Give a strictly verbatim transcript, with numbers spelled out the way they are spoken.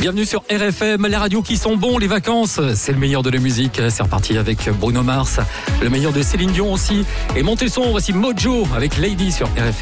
Bienvenue sur R F M, les radios qui sont bons, les vacances, c'est le meilleur de la musique. C'est reparti avec Bruno Mars, le meilleur de Céline Dion aussi. Et montez le son, voici Mojo avec Lady sur R F M.